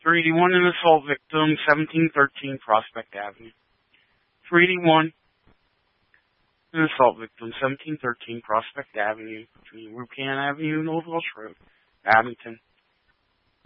381, an assault victim, 1713 Prospect Avenue. 381, an assault victim, 1713 Prospect Avenue, between Rupcan Avenue and Old Welsh Road, Abington.